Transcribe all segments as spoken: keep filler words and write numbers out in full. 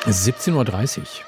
siebzehn Uhr dreißig.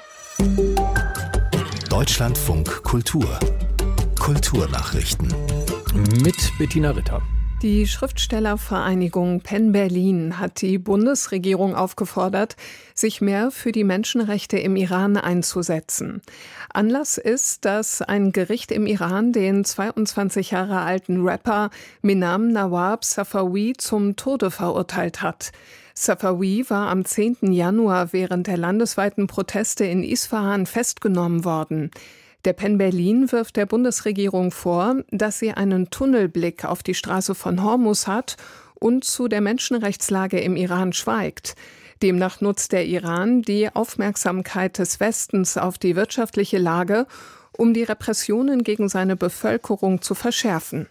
Deutschlandfunk Kultur. Kulturnachrichten. Mit Bettina Ritter. Die Schriftstellervereinigung PEN Berlin hat die Bundesregierung aufgefordert, sich mehr für die Menschenrechte im Iran einzusetzen. Anlass ist, dass ein Gericht im Iran den zweiundzwanzig Jahre alten Rapper Menam Nawab Safawi zum Tode verurteilt hat. Safawi war am zehnten Januar während der landesweiten Proteste in Isfahan festgenommen worden. Der PEN Berlin wirft der Bundesregierung vor, dass sie einen Tunnelblick auf die Straße von Hormuz hat und zu der Menschenrechtslage im Iran schweigt. Demnach nutzt der Iran die Aufmerksamkeit des Westens auf die wirtschaftliche Lage, um die Repressionen gegen seine Bevölkerung zu verschärfen.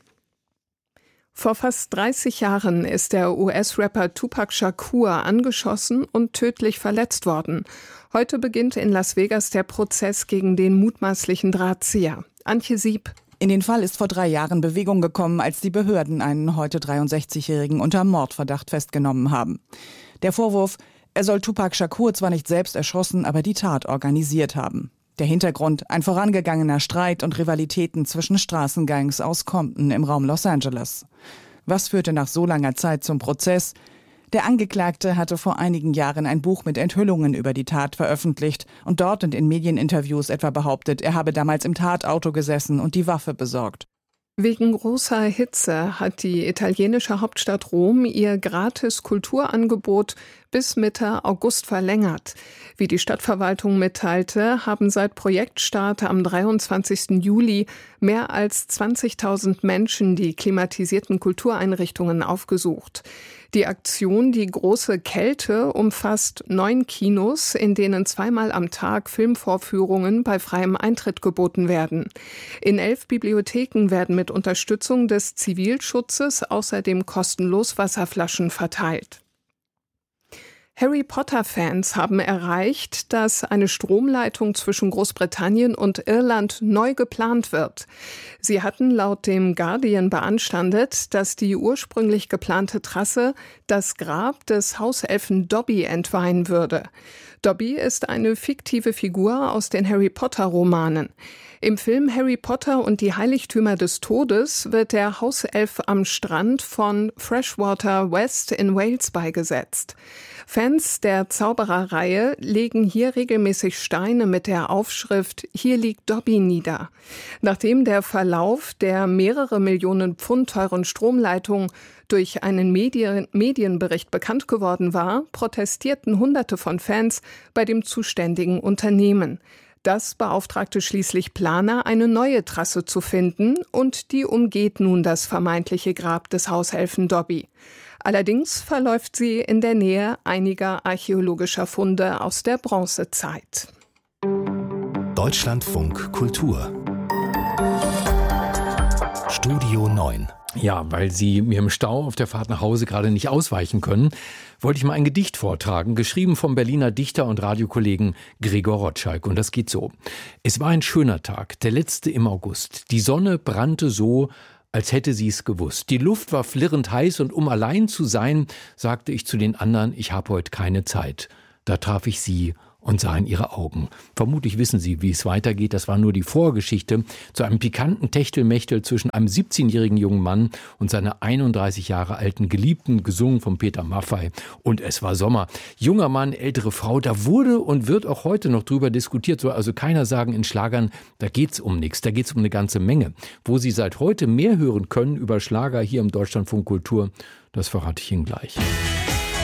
Vor fast dreißig Jahren ist der U S-Rapper Tupac Shakur angeschossen und tödlich verletzt worden. Heute beginnt in Las Vegas der Prozess gegen den mutmaßlichen Drahtzieher. Antje Sieb. In den Fall ist vor drei Jahren Bewegung gekommen, als die Behörden einen heute dreiundsechzigjährigen unter Mordverdacht festgenommen haben. Der Vorwurf, er soll Tupac Shakur zwar nicht selbst erschossen, aber die Tat organisiert haben. Der Hintergrund, ein vorangegangener Streit und Rivalitäten zwischen Straßengangs aus Compton im Raum Los Angeles. Was führte nach so langer Zeit zum Prozess? Der Angeklagte hatte vor einigen Jahren ein Buch mit Enthüllungen über die Tat veröffentlicht und dort und in Medieninterviews etwa behauptet, er habe damals im Tatauto gesessen und die Waffe besorgt. Wegen großer Hitze hat die italienische Hauptstadt Rom ihr Gratis-Kulturangebot bis Mitte August verlängert. Wie die Stadtverwaltung mitteilte, haben seit Projektstart am dreiundzwanzigsten Juli mehr als zwanzigtausend Menschen die klimatisierten Kultureinrichtungen aufgesucht. Die Aktion Die große Kälte umfasst neun Kinos, in denen zweimal am Tag Filmvorführungen bei freiem Eintritt geboten werden. In elf Bibliotheken werden mit Unterstützung des Zivilschutzes außerdem kostenlos Wasserflaschen verteilt. Harry Potter-Fans haben erreicht, dass eine Stromleitung zwischen Großbritannien und Irland neu geplant wird. Sie hatten laut dem Guardian beanstandet, dass die ursprünglich geplante Trasse das Grab des Hauselfen Dobby entweihen würde. Dobby ist eine fiktive Figur aus den Harry-Potter-Romanen. Im Film Harry Potter und die Heiligtümer des Todes wird der Hauself am Strand von Freshwater West in Wales beigesetzt. Fans der Zaubererreihe legen hier regelmäßig Steine mit der Aufschrift »Hier liegt Dobby« nieder. Nachdem der Verlauf der mehrere Millionen Pfund teuren Stromleitung durch einen Medien- Medienbericht bekannt geworden war, protestierten Hunderte von Fans bei dem zuständigen Unternehmen. Das beauftragte schließlich Planer, eine neue Trasse zu finden, und die umgeht nun das vermeintliche Grab des Hauselfen Dobby. Allerdings verläuft sie in der Nähe einiger archäologischer Funde aus der Bronzezeit. Deutschlandfunk Kultur. Studio neun. Ja, weil Sie mir im Stau auf der Fahrt nach Hause gerade nicht ausweichen können, wollte ich mal ein Gedicht vortragen, geschrieben vom Berliner Dichter und Radiokollegen Gregor Rotschalk. Und das geht so. Es war ein schöner Tag, der letzte im August. Die Sonne brannte so, als hätte sie es gewusst. Die Luft war flirrend heiß und um allein zu sein, sagte ich zu den anderen, ich habe heute keine Zeit. Da traf ich sie und sah in ihre Augen. Vermutlich wissen Sie, wie es weitergeht. Das war nur die Vorgeschichte zu einem pikanten Techtelmechtel zwischen einem siebzehnjährigen jungen Mann und seiner einunddreißig Jahre alten Geliebten, gesungen von Peter Maffay. Und es war Sommer. Junger Mann, ältere Frau, da wurde und wird auch heute noch drüber diskutiert. Soll also keiner sagen in Schlagern, da geht's um nichts, da geht's um eine ganze Menge. Wo Sie seit heute mehr hören können über Schlager hier im Deutschlandfunk Kultur, das verrate ich Ihnen gleich.